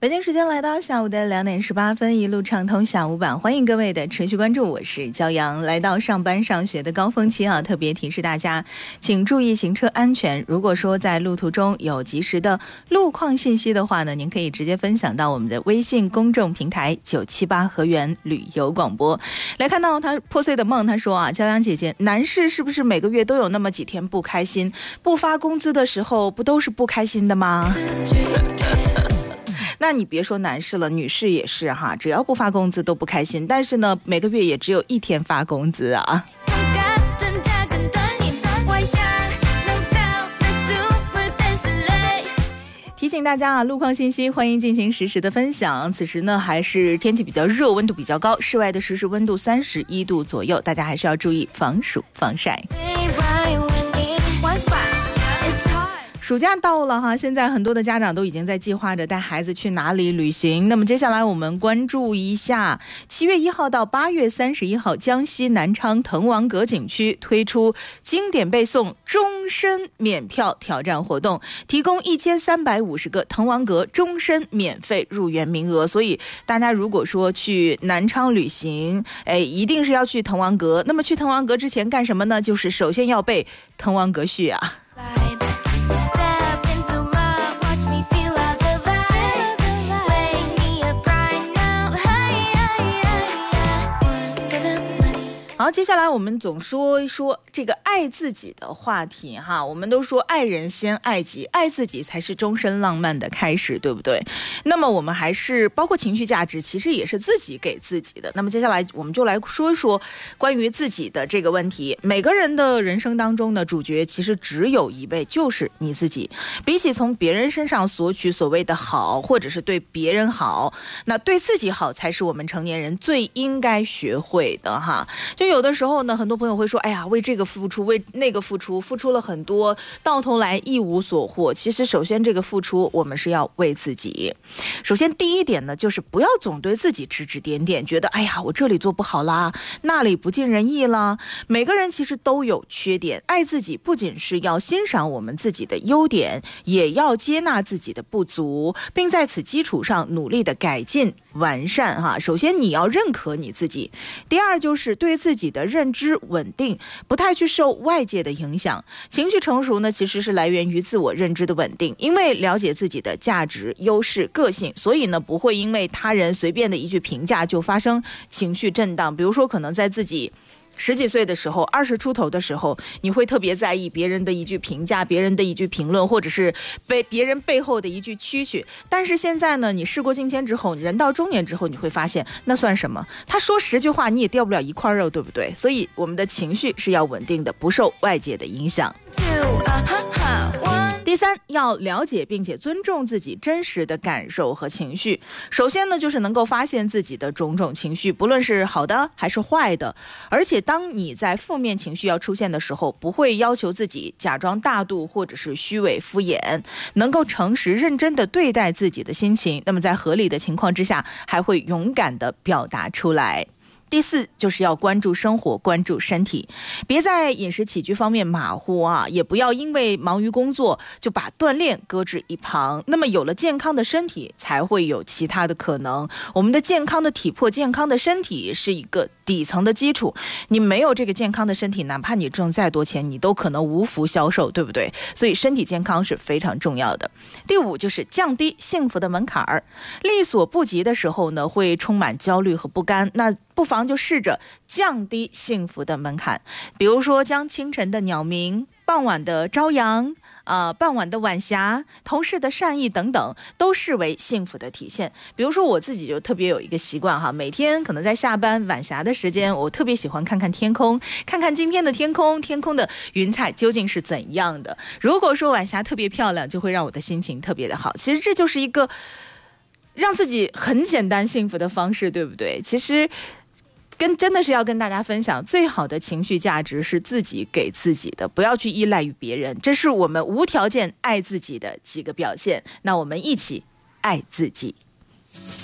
北京时间来到下午的2点18分，一路畅通下午版，欢迎各位的持续关注，我是骄阳。来到上班上学的高峰期啊，特别提示大家，请注意行车安全。如果说在路途中有及时的路况信息的话呢，您可以直接分享到我们的微信公众平台978河源旅游广播。来看到他破碎的梦，他说啊，骄阳姐姐，男士是不是每个月都有那么几天不开心？不发工资的时候不都是不开心的吗？那你别说男士了，女士也是哈，只要不发工资都不开心，但是呢，每个月也只有1天发工资啊。提醒大家啊，路况信息欢迎进行实时的分享。此时呢，还是天气比较热，温度比较高，室外的实时温度31度左右，大家还是要注意防暑防晒。暑假到了哈，现在很多的家长都已经在计划着带孩子去哪里旅行。那么接下来我们关注一下7月1号到8月31号，江西南昌滕王阁景区推出经典背诵终身免票挑战活动，提供1350个滕王阁终身免费入园名额。所以大家如果说去南昌旅行，一定是要去滕王阁。那么去滕王阁之前干什么呢？就是首先要背滕王阁序啊。好，接下来我们总说一说这个爱自己的话题哈。我们都说爱人先爱己，爱自己才是终身浪漫的开始，对不对？那么我们还是包括情绪价值，其实也是自己给自己的。那么接下来我们就来说一说关于自己的这个问题。每个人的人生当中的主角其实只有一位，就是你自己。比起从别人身上索取所谓的好，或者是对别人好，那对自己好才是我们成年人最应该学会的哈。就有的时候呢，很多朋友会说，哎呀，为这个付出，为那个付出，付出了很多，到头来一无所获。其实首先这个付出我们是要为自己。首先第一点呢，就是不要总对自己指指点点，觉得哎呀，我这里做不好啦，那里不尽人意啦。每个人其实都有缺点，爱自己不仅是要欣赏我们自己的优点，也要接纳自己的不足，并在此基础上努力的改进完善哈。首先你要认可你自己，第二就是对自己的认知稳定，不太去受外界的影响。情绪成熟呢，其实是来源于自我认知的稳定，因为了解自己的价值、优势、个性，所以呢不会因为他人随便的一句评价就发生情绪震荡。比如说可能在自己10几岁的时候，20出头的时候，你会特别在意别人的一句评价，别人的一句评论，或者是别人背后的一句期许。但是现在呢，你事过境迁之后，人到中年之后，你会发现那算什么？他说10句话，你也掉不了一块肉，对不对？所以我们的情绪是要稳定的，不受外界的影响。第三，要了解并且尊重自己真实的感受和情绪。首先呢，就是能够发现自己的种种情绪，不论是好的还是坏的。而且当你在负面情绪要出现的时候，不会要求自己假装大度或者是虚伪敷衍，能够诚实认真的对待自己的心情。那么在合理的情况之下，还会勇敢的表达出来。第四，就是要关注生活，关注身体，别在饮食起居方面马虎啊，也不要因为忙于工作就把锻炼搁置一旁。那么有了健康的身体，才会有其他的可能。我们的健康的体魄，健康的身体是一个底层的基础，你没有这个健康的身体，哪怕你挣再多钱，你都可能无福消受，对不对？所以身体健康是非常重要的。第五，就是降低幸福的门槛儿。力所不及的时候呢，会充满焦虑和不甘，那不妨就试着降低幸福的门槛，比如说将清晨的鸟鸣、傍晚的朝阳、傍晚的晚霞、同事的善意等等，都视为幸福的体现。比如说我自己就特别有一个习惯哈，每天可能在下班晚霞的时间，我特别喜欢看看天空，看看今天的天空，天空的云彩究竟是怎样的。如果说晚霞特别漂亮，就会让我的心情特别的好。其实这就是一个让自己很简单幸福的方式，对不对？其实真的是要跟大家分享，最好的情绪价值是自己给自己的，不要去依赖于别人，这是我们无条件爱自己的几个表现。那我们一起爱自己。